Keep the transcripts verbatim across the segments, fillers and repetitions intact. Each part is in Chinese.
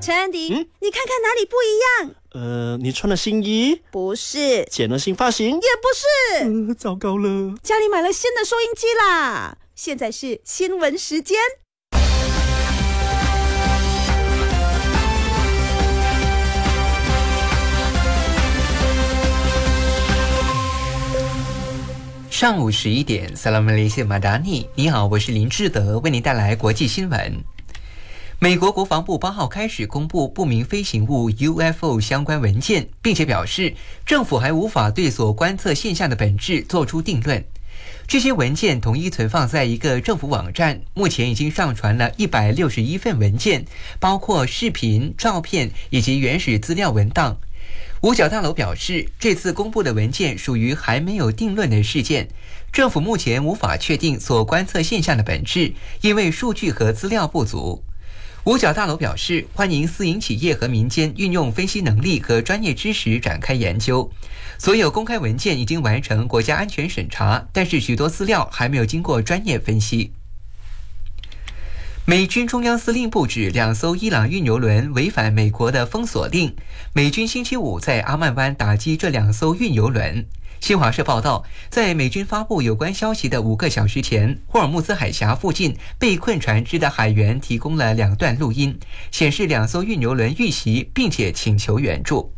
陈安迪，嗯，你看看哪里不一样？ 呃，你穿了新衣？ 不是。 剪了新发型？ 也不是。呃，糟糕了， 家里买了新的收音机啦！现在是新闻时间。 上午十一点 Salam Malaysia Madani， 你好，我是林志德，为您带来国际新闻。美国国防部八号开始公布不明飞行物 U F O 相关文件，并且表示政府还无法对所观测现象的本质做出定论。这些文件统一存放在一个政府网站，目前已经上传了一百六十一份文件，包括视频、照片以及原始资料文档。五角大楼表示，这次公布的文件属于还没有定论的事件，政府目前无法确定所观测现象的本质，因为数据和资料不足。五角大楼表示，欢迎私营企业和民间运用分析能力和专业知识展开研究。所有公开文件已经完成国家安全审查，但是许多资料还没有经过专业分析。美军中央司令部指两艘伊朗运油轮违反美国的封锁令，美军星期五在阿曼湾打击这两艘运油轮。新华社报道，在美军发布有关消息的五个小时前，霍尔木兹海峡附近被困船只的海员提供了两段录音，显示两艘运油轮遇袭，并且请求援助。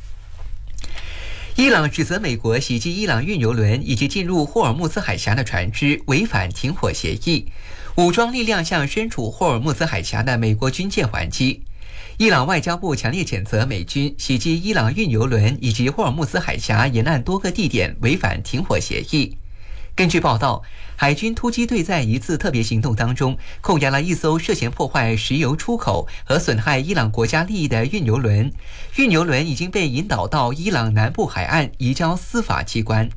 伊朗指责美国袭击伊朗运油轮以及进入霍尔木兹海峡的船只违反停火协议，武装力量向身处霍尔木兹海峡的美国军舰还击。伊朗外交部强烈谴责美军袭击伊朗运油轮以及霍尔木兹海峡沿岸多个地点，违反停火协议。根据报道，海军突击队在一次特别行动当中扣押了一艘涉嫌破坏石油出口和损害伊朗国家利益的运油轮，运油轮已经被引导到伊朗南部海岸移交司法机关。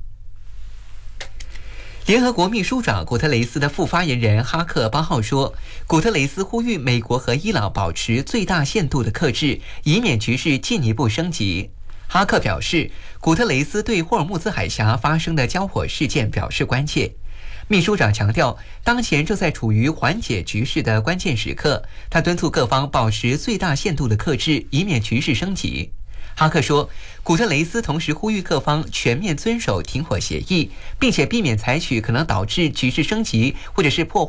联合国秘书长古特雷斯的副发言人哈克八号说，古特雷斯呼吁美国和伊朗保持最大限度的克制，以免局势进一步升级。哈克表示，古特雷斯对霍尔木兹海峡发生的交火事件表示关切。秘书长强调，当前正在处于缓解局势的关键时刻，他敦促各方保持最大限度的克制，以免局势升级。哈克说，古特雷斯同时呼吁各方全面遵守停火协议，并且避免采取可能导致局势升级或者是破坏